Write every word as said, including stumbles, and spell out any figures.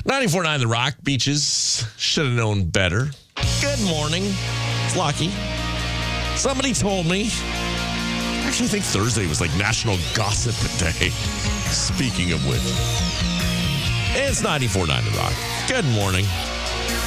ninety-four point nine The Rock, Beaches. Should have known better. Good morning. It's Lucky. Somebody told me, actually, I think Thursday was like National Gossip Day. Speaking of which, it's ninety-four point nine The Rock. Good morning.